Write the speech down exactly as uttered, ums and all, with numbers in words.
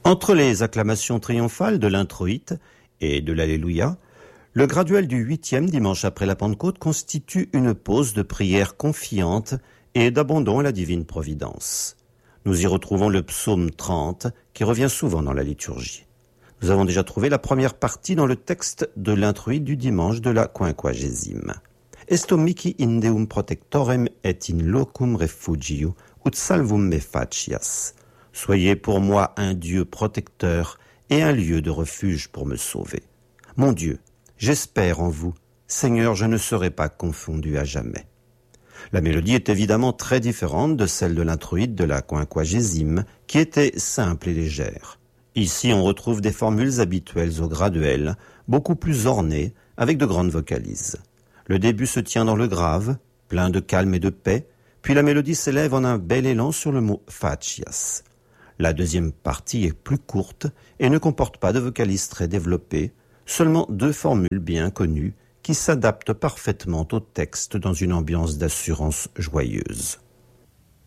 Entre les acclamations triomphales de l'introïte et de l'Alléluia, le graduel du huitième dimanche après la Pentecôte constitue une pause de prière confiante et d'abandon à la divine providence. Nous y retrouvons le psaume trente qui revient souvent dans la liturgie. Nous avons déjà trouvé la première partie dans le texte de l'introïte du dimanche de la quinquagésime. Esto mihi in Deum protectorem et in locum refugiu, ut salvum me facias. Soyez pour moi un Dieu protecteur et un lieu de refuge pour me sauver. Mon Dieu, j'espère en vous. Seigneur, je ne serai pas confondu à jamais. La mélodie est évidemment très différente de celle de l'introïte de la quinquagésime, qui était simple et légère. Ici, on retrouve des formules habituelles au graduel, beaucoup plus ornées, avec de grandes vocalises. Le début se tient dans le grave, plein de calme et de paix, puis la mélodie s'élève en un bel élan sur le mot « facias ». La deuxième partie est plus courte et ne comporte pas de vocalises très développées, seulement deux formules bien connues qui s'adaptent parfaitement au texte dans une ambiance d'assurance joyeuse.